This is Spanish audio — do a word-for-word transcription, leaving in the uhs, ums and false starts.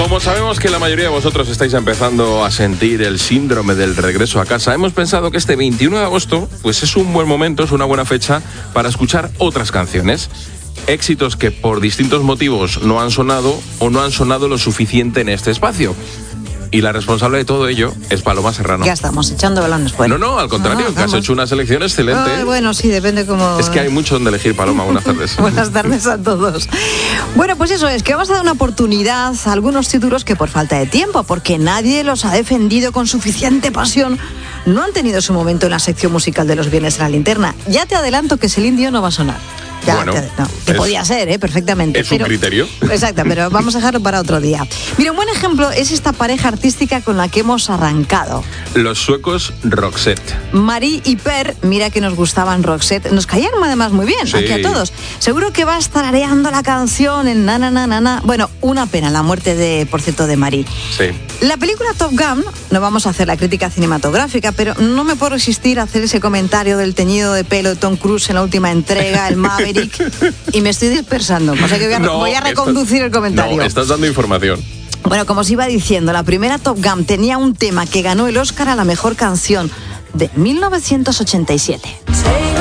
Como sabemos que la mayoría de vosotros estáis empezando a sentir el síndrome del regreso a casa, hemos pensado que este veintiuno de agosto pues es un buen momento, es una buena fecha para escuchar otras canciones. Éxitos que por distintos motivos no han sonado o no han sonado lo suficiente en este espacio. Y la responsable de todo ello es Paloma Serrano. Ya estamos echando balones fuera. No, no, al contrario, no, que has hecho una selección excelente. Ay, bueno, sí, depende cómo... Es que hay mucho donde elegir, Paloma. Buenas tardes. Buenas tardes a todos. Bueno, pues eso es, que vamos a dar una oportunidad a algunos títulos que por falta de tiempo, porque nadie los ha defendido con suficiente pasión, no han tenido su momento en la sección musical de los viernes en la linterna. Ya te adelanto que ese indio no va a sonar. Ya, bueno, te, no, que es, podía ser, ¿eh? Perfectamente. Es pero, un criterio. Exacto, pero vamos a dejarlo para otro día. Mira, un buen ejemplo es esta pareja artística con la que hemos arrancado. Los suecos Roxette. Marie y Per, mira que nos gustaban Roxette. Nos caían además muy bien, sí. Aquí a todos. Seguro que va tarareando la canción en na, na, na, na, na. Bueno, una pena la muerte de, por cierto, de Marie. Sí. La película Top Gun, no vamos a hacer la crítica cinematográfica, pero no me puedo resistir a hacer ese comentario del teñido de pelo de Tom Cruise en la última entrega, el Maverick, y me estoy dispersando. O sea que voy a, no, voy a reconducir estás, el comentario. No, estás dando información. Bueno, como os iba diciendo, la primera Top Gun tenía un tema que ganó el Oscar a la mejor canción de mil novecientos ochenta y siete.